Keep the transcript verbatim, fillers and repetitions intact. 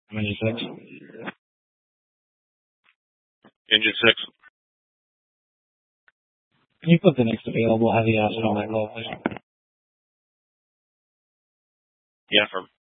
Engine six. Engine six. Can you put the next available heavy acid on that low, please? Yeah, from